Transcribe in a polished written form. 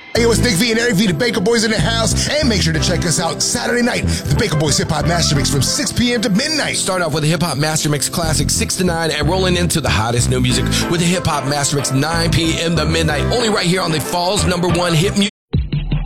Hey, it's Nick V and Eric V, the Baker Boys in the house. And make sure to check us out Saturday night, the Baker Boys Hip Hop Master Mix from 6 p.m. to midnight. Start off with a Hip Hop Master Mix Classic 6 to 9 and rolling into the hottest new music with the Hip Hop Master Mix 9 p.m. to midnight. Only right here on the Fall's #1 hit music.